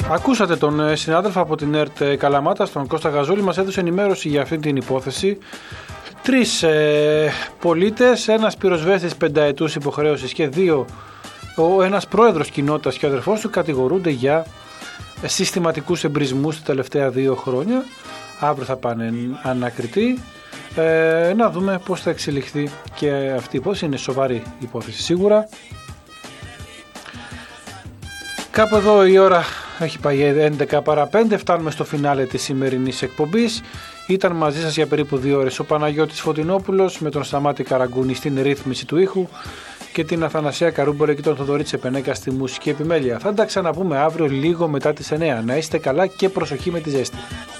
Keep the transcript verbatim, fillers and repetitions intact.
Ακούσατε τον συνάδελφο από την ΕΡΤ Καλαμάτας, τον Κώστα Γαζούλη, μας έδωσε ενημέρωση για αυτή την υπόθεση. Τρεις ε, πολίτες, ένας πυροσβέστης πενταετούς υποχρέωσης και δύο, ο ένας πρόεδρος κοινότητας και ο αδερφός του κατηγορούνται για συστηματικούς εμπρισμούς τα τελευταία δύο χρόνια. Αύριο θα πάνε ανακριτή. Ε, να δούμε πώς θα εξελιχθεί και αυτή η υπόθεση. Είναι σοβαρή υπόθεση σίγουρα. Κάπου εδώ η ώρα έχει πάει έντεκα παρά πέντε. Φτάνουμε στο φινάλε της σημερινής εκπομπής. Ήταν μαζί σας για περίπου δύο ώρες ο Παναγιώτης Φωτεινόπουλος με τον Σταμάτη Καραγκούνη στην ρύθμιση του ήχου και την Αθανασία Καρούμπολα και τον Θοδωρή Τσεπενέκα στη μουσική επιμέλεια. Θα τα ξαναπούμε αύριο λίγο μετά τις εννιά. Να είστε καλά και προσοχή με τη ζέστη.